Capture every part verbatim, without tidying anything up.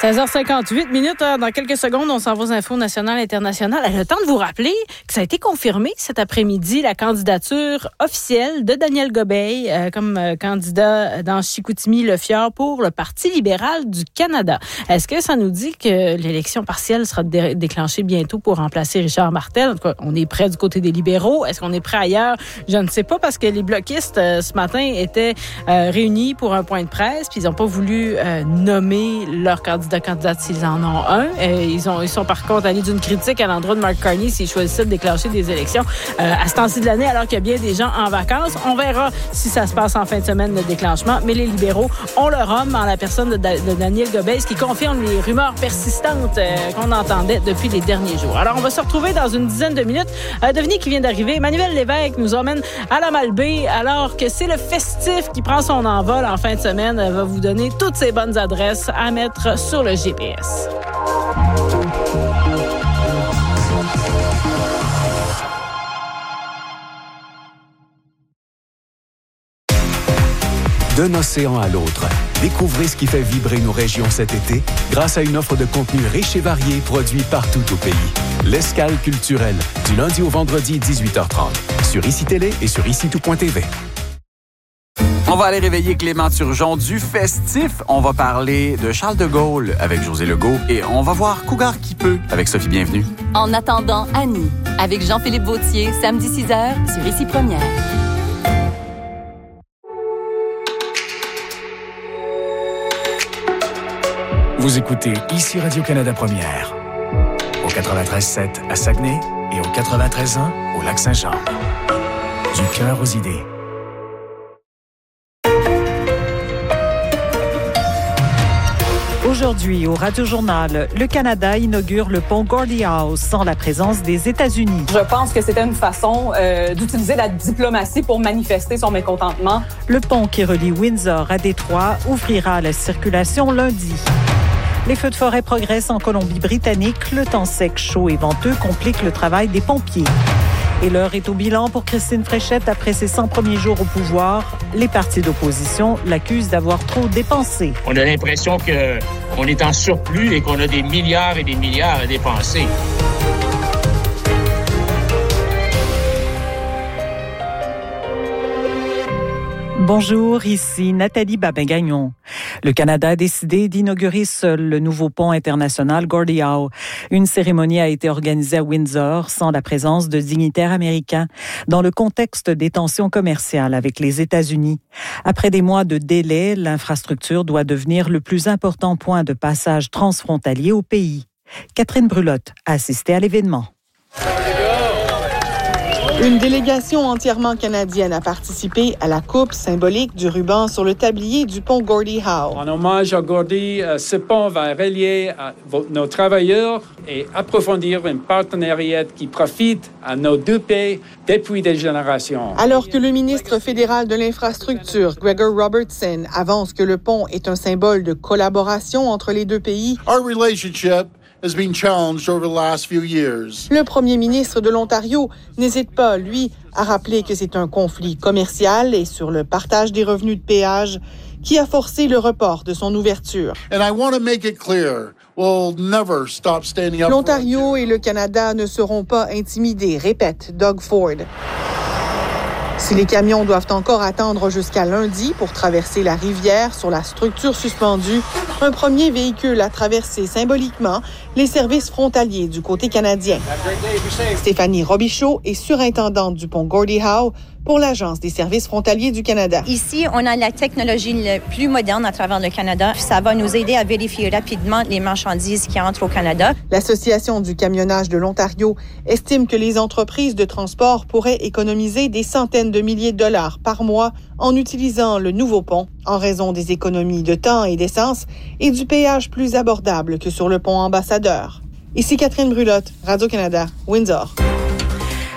seize heures cinquante-huit minutes. Dans quelques secondes, on s'en va aux infos nationales et internationales. Elle a le temps de vous rappeler que ça a été confirmé cet après-midi, la candidature officielle de Daniel Gobeil euh, comme euh, candidat dans Chicoutimi-Le Fjord pour le Parti libéral du Canada. Est-ce que ça nous dit que l'élection partielle sera dé- déclenchée bientôt pour remplacer Richard Martel? En tout cas, on est prêt du côté des libéraux. Est-ce qu'on est prêt ailleurs? Je ne sais pas, parce que les bloquistes, euh, ce matin, étaient euh, réunis pour un point de presse, puis ils n'ont pas voulu euh, nommer leur candidat candidate s'ils en ont un. Euh, ils, ont, ils sont par contre allés d'une critique à l'endroit de Mark Carney s'ils choisissaient de déclencher des élections euh, à ce temps-ci de l'année, alors qu'il y a bien des gens en vacances. On verra si ça se passe en fin de semaine, le déclenchement. Mais les libéraux ont leur homme en la personne de, da- de Daniel Gobeil, ce qui confirme les rumeurs persistantes euh, qu'on entendait depuis les derniers jours. Alors, on va se retrouver dans une dizaine de minutes. Euh, devinez qui vient d'arriver. Emmanuel Lévesque nous emmène à la Malbaie, alors que c'est le festif qui prend son envol en fin de semaine. Elle va vous donner toutes ses bonnes adresses à mettre sur le G P S. D'un océan à l'autre, découvrez ce qui fait vibrer nos régions cet été grâce à une offre de contenu riche et varié produit partout au pays. L'Escale culturelle, du lundi au vendredi, dix-huit heures trente, sur I C I Télé et sur ici tout point t v. On va aller réveiller Clément Turgeon du festif. On va parler de Charles de Gaulle avec José Legault et on va voir Cougar qui peut avec Sophie Bienvenue. En attendant Annie, avec Jean-Philippe Vautier, samedi six heures sur Ici Première. Vous écoutez Ici Radio-Canada Première, au quatre-vingt-treize sept à Saguenay et au quatre-vingt-treize un au Lac-Saint-Jean. Du cœur aux idées. Aujourd'hui, au Radio-Journal, le Canada inaugure le pont Gordie Howe sans la présence des États-Unis. Je pense que c'était une façon euh, d'utiliser la diplomatie pour manifester son mécontentement. Le pont qui relie Windsor à Détroit ouvrira la circulation lundi. Les feux de forêt progressent en Colombie-Britannique. Le temps sec, chaud et venteux complique le travail des pompiers. Et l'heure est au bilan pour Christine Fréchette après ses cent premiers jours au pouvoir. Les partis d'opposition l'accusent d'avoir trop dépensé. On a l'impression qu'on est en surplus et qu'on a des milliards et des milliards à dépenser. Bonjour, ici Nathalie Babin-Gagnon. Le Canada a décidé d'inaugurer seul le nouveau pont international Gordie Howe. Une cérémonie a été organisée à Windsor sans la présence de dignitaires américains dans le contexte des tensions commerciales avec les États-Unis. Après des mois de délai, l'infrastructure doit devenir le plus important point de passage transfrontalier au pays. Catherine Brulotte a assisté à l'événement. Une délégation entièrement canadienne a participé à la coupe symbolique du ruban sur le tablier du pont Gordie Howe. En hommage à Gordie, ce pont va relier nos travailleurs et approfondir un partenariat qui profite à nos deux pays depuis des générations. Alors que le ministre fédéral de l'infrastructure, Gregor Robertson, avance que le pont est un symbole de collaboration entre les deux pays, Our relationship has been challenged over the last few years. Le premier ministre de l'Ontario n'hésite pas, lui, à rappeler que c'est un conflit commercial et sur le partage des revenus de péage qui a forcé le report de son ouverture. And I want to make it clear, we'll never stop standing up. L'Ontario et le Canada ne seront pas intimidés, répète Doug Ford. Si les camions doivent encore attendre jusqu'à lundi pour traverser la rivière sur la structure suspendue, un premier véhicule a traversé symboliquement les services frontaliers du côté canadien. Stéphanie Robichaud est surintendante du pont Gordie Howe pour l'Agence des services frontaliers du Canada. Ici, on a la technologie la plus moderne à travers le Canada. Ça va nous aider à vérifier rapidement les marchandises qui entrent au Canada. L'Association du camionnage de l'Ontario estime que les entreprises de transport pourraient économiser des centaines de milliers de dollars par mois en utilisant le nouveau pont, en raison des économies de temps et d'essence et du péage plus abordable que sur le pont Ambassadeur. Ici Catherine Brulotte, Radio-Canada, Windsor.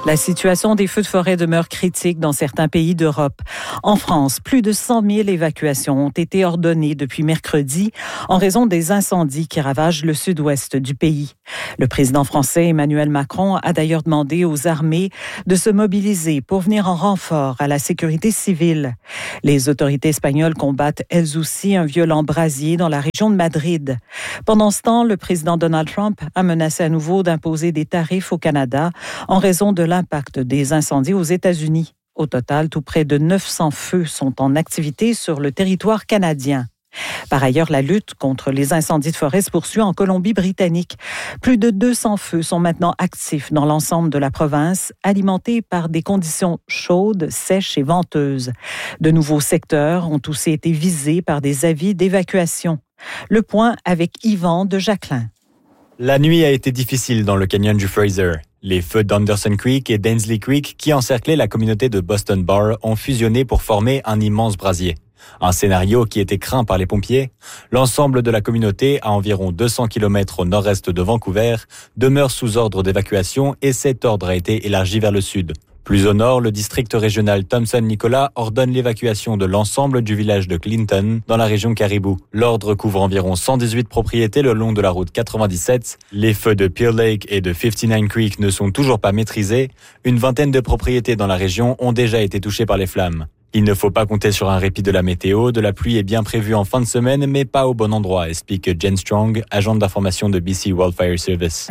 La situation des feux de forêt demeure critique dans certains pays d'Europe. En France, plus de cent mille évacuations ont été ordonnées depuis mercredi en raison des incendies qui ravagent le sud-ouest du pays. Le président français Emmanuel Macron a d'ailleurs demandé aux armées de se mobiliser pour venir en renfort à la sécurité civile. Les autorités espagnoles combattent elles aussi un violent brasier dans la région de Madrid. Pendant ce temps, le président Donald Trump a menacé à nouveau d'imposer des tarifs au Canada en raison de l'impact des incendies aux États-Unis. Au total, tout près de neuf cents feux sont en activité sur le territoire canadien. Par ailleurs, la lutte contre les incendies de forêt se poursuit en Colombie-Britannique. Plus de deux cents feux sont maintenant actifs dans l'ensemble de la province, alimentés par des conditions chaudes, sèches et venteuses. De nouveaux secteurs ont aussi été visés par des avis d'évacuation. Le point avec Yvan de Jacquelin. La nuit a été difficile dans le canyon du Fraser. Les feux d'Anderson Creek et d'Ainslie Creek, qui encerclaient la communauté de Boston Bar, ont fusionné pour former un immense brasier. Un scénario qui était craint par les pompiers. L'ensemble de la communauté, à environ deux cents kilomètres au nord-est de Vancouver, demeure sous ordre d'évacuation et cet ordre a été élargi vers le sud. Plus au nord, le district régional Thompson-Nicolas ordonne l'évacuation de l'ensemble du village de Clinton dans la région Caribou. L'ordre couvre environ cent dix-huit propriétés le long de la route quatre-vingt-dix-sept. Les feux de Peel Lake et de cinquante-neuf Creek ne sont toujours pas maîtrisés. Une vingtaine de propriétés dans la région ont déjà été touchées par les flammes. Il ne faut pas compter sur un répit de la météo. De la pluie est bien prévue en fin de semaine, mais pas au bon endroit, explique Jen Strong, agente d'information de B C Wildfire Service.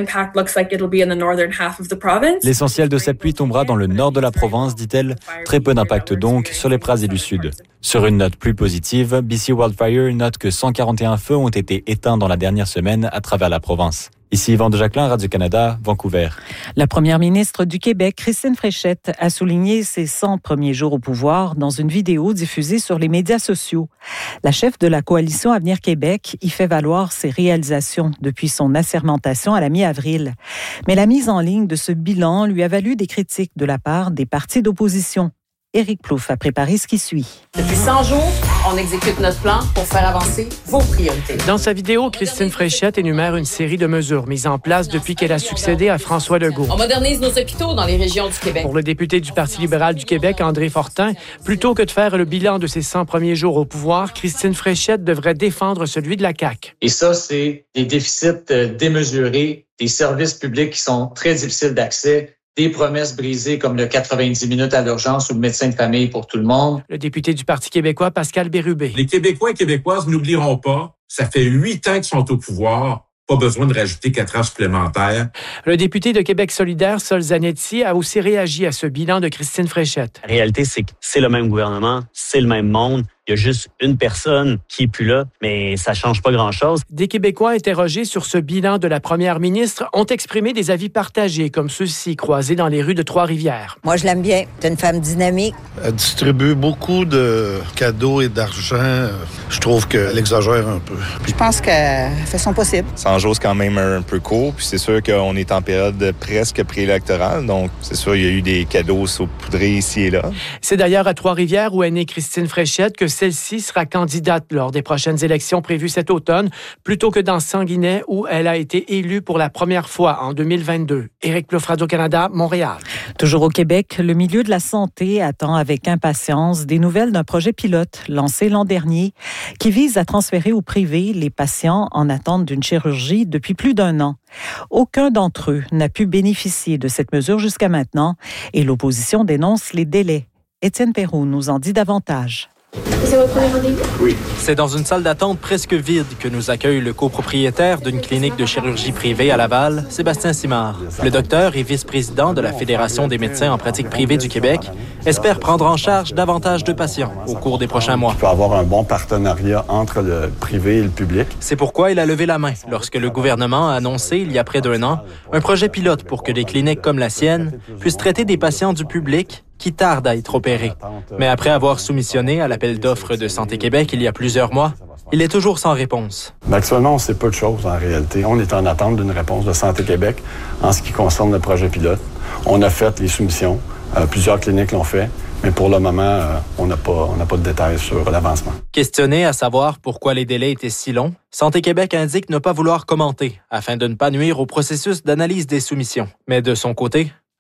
L'essentiel de cette pluie tombera dans le nord de la province, dit-elle. Très peu d'impact donc sur les brasiers du sud. Sur une note plus positive, B C Wildfire note que cent quarante et un feux ont été éteints dans la dernière semaine à travers la province. Ici Yvan de Jacquelin, Radio-Canada, Vancouver. La première ministre du Québec, Christine Fréchette, a souligné ses cent premiers jours au pouvoir dans une vidéo diffusée sur les médias sociaux. La chef de la coalition Avenir Québec y fait valoir ses réalisations depuis son assermentation à la mi-avril. Mais la mise en ligne de ce bilan lui a valu des critiques de la part des partis d'opposition. Éric Plouffe a préparé ce qui suit. Depuis cent jours, on exécute notre plan pour faire avancer vos priorités. Dans sa vidéo, Christine Fréchette énumère une série de mesures mises en place depuis qu'elle a succédé à François Legault. On modernise nos hôpitaux dans les régions du Québec. Pour le député du Parti libéral du Québec, André Fortin, plutôt que de faire le bilan de ses cent premiers jours au pouvoir, Christine Fréchette devrait défendre celui de la C A Q. Et ça, c'est des déficits démesurés, des services publics qui sont très difficiles d'accès, des promesses brisées comme le quatre-vingt-dix minutes à l'urgence ou le médecin de famille pour tout le monde. Le député du Parti québécois, Pascal Bérubé. Les Québécois et Québécoises n'oublieront pas, ça fait huit ans qu'ils sont au pouvoir. Pas besoin de rajouter quatre heures supplémentaires. Le député de Québec solidaire, Sol Zanetti, a aussi réagi à ce bilan de Christine Fréchette. La réalité, c'est que c'est le même gouvernement, c'est le même monde. Il y a juste une personne qui est plus là, mais ça change pas grand-chose. Des Québécois interrogés sur ce bilan de la première ministre ont exprimé des avis partagés, comme ceux-ci croisés dans les rues de Trois-Rivières. Moi, je l'aime bien. C'est une femme dynamique. Elle distribue beaucoup de cadeaux et d'argent. Je trouve qu'elle exagère un peu. Je pense qu'elle fait son possible. cent jours, c'est quand même un peu court. Puis c'est sûr qu'on est en période presque préélectorale. Donc, c'est sûr, il y a eu des cadeaux saupoudrés ici et là. C'est d'ailleurs à Trois-Rivières où est née Christine Fréchette que celle-ci sera candidate lors des prochaines élections prévues cet automne, plutôt que dans Sanguinet, où elle a été élue pour la première fois en deux mille vingt-deux. Éric Plouffe, Radio-Canada, Montréal. Toujours au Québec, le milieu de la santé attend avec impatience des nouvelles d'un projet pilote lancé l'an dernier qui vise à transférer au privé les patients en attente d'une chirurgie depuis plus d'un an. Aucun d'entre eux n'a pu bénéficier de cette mesure jusqu'à maintenant et l'opposition dénonce les délais. Étienne Perroux nous en dit davantage. C'est votre premier rendez-vous? Oui. C'est dans une salle d'attente presque vide que nous accueille le copropriétaire d'une clinique de chirurgie privée à Laval, Sébastien Simard. Le docteur et vice-président de la Fédération des médecins en pratique privée du Québec espère prendre en charge davantage de patients au cours des prochains mois. Il peut y avoir un bon partenariat entre le privé et le public. C'est pourquoi il a levé la main lorsque le gouvernement a annoncé, il y a près d'un an, un projet pilote pour que des cliniques comme la sienne puissent traiter des patients du public qui tardent à être opérés. Mais après avoir soumissionné à l'appel d'offres de Santé Québec il y a plusieurs mois, il est toujours sans réponse. Mais actuellement, on sait peu de choses en réalité. On est en attente d'une réponse de Santé Québec en ce qui concerne le projet pilote. On a fait les soumissions, euh, plusieurs cliniques l'ont fait, mais pour le moment, euh, on n'a pas, on n'a pas de détails sur l'avancement. Questionné à savoir pourquoi les délais étaient si longs, Santé Québec indique ne pas vouloir commenter afin de ne pas nuire au processus d'analyse des soumissions. Mais de son côté,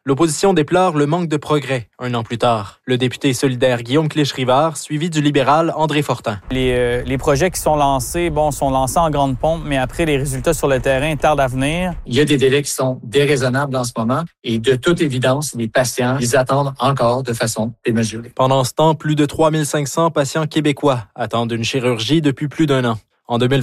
L'opposition déplore le manque de progrès un an plus tard. Le député solidaire Guillaume Clich-Rivard, suivi du libéral André Fortin. Les, euh, les projets qui sont lancés, bon, sont lancés en grande pompe, mais après, les résultats sur le terrain tardent à venir. Il y a des délais qui sont déraisonnables en ce moment et de toute évidence, les patients, ils attendent encore de façon démesurée. Pendant ce temps, plus de trois mille cinq cents patients québécois attendent une chirurgie depuis plus d'un an. En deux mille